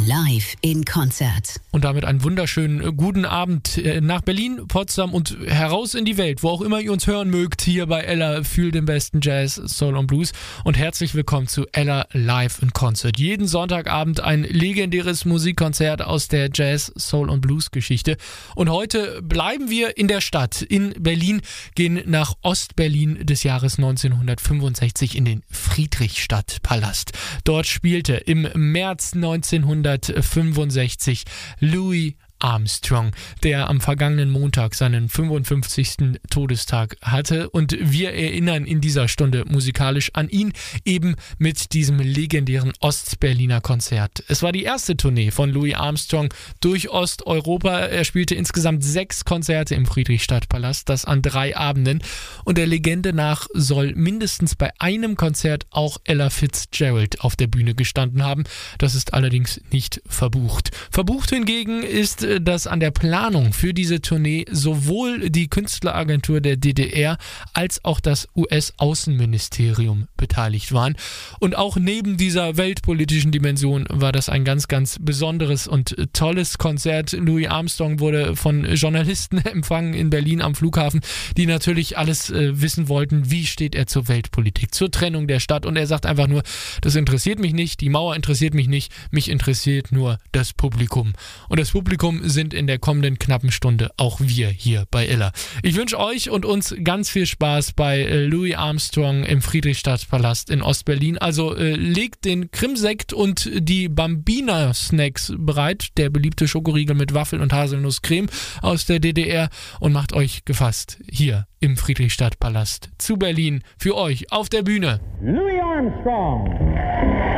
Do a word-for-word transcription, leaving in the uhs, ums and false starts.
Live in Konzert. Und damit einen wunderschönen guten Abend nach Berlin, Potsdam und heraus in die Welt, wo auch immer ihr uns hören mögt, hier bei Ella für den besten Jazz, Soul und Blues. Und herzlich willkommen zu Ella Live in Konzert. Jeden Sonntagabend ein legendäres Musikkonzert aus der Jazz, Soul und Blues Geschichte. Und heute bleiben wir in der Stadt, in Berlin, gehen nach Ostberlin des Jahres neunzehnhundertfünfundsechzig in den Friedrichstadtpalast. Dort spielte im März neunzehnhundertfünfundsechzig Louis Armstrong, der am vergangenen Montag seinen fünfundfünfzigsten Todestag hatte, und wir erinnern in dieser Stunde musikalisch an ihn, eben mit diesem legendären Ostberliner Konzert. Es war die erste Tournee von Louis Armstrong durch Osteuropa. Er spielte insgesamt sechs Konzerte im Friedrichstadtpalast, das an drei Abenden, und der Legende nach soll mindestens bei einem Konzert auch Ella Fitzgerald auf der Bühne gestanden haben. Das ist allerdings nicht verbucht. Verbucht hingegen ist, dass an der Planung für diese Tournee sowohl die Künstleragentur der D D R als auch das U S-Außenministerium beteiligt waren. Und auch neben dieser weltpolitischen Dimension war das ein ganz, ganz besonderes und tolles Konzert. Louis Armstrong wurde von Journalisten empfangen in Berlin am Flughafen, die natürlich alles äh, wissen wollten, wie steht er zur Weltpolitik, zur Trennung der Stadt. Und er sagt einfach nur, das interessiert mich nicht, die Mauer interessiert mich nicht, mich interessiert nur das Publikum. Und das Publikum sind in der kommenden knappen Stunde auch wir hier bei Ella. Ich wünsche euch und uns ganz viel Spaß bei Louis Armstrong im Friedrichstadtpalast in Ostberlin. Also äh, legt den Krimsekt und die Bambina-Snacks bereit, der beliebte Schokoriegel mit Waffeln und Haselnusscreme aus der D D R, und macht euch gefasst hier im Friedrichstadtpalast zu Berlin für euch auf der Bühne. Louis Armstrong.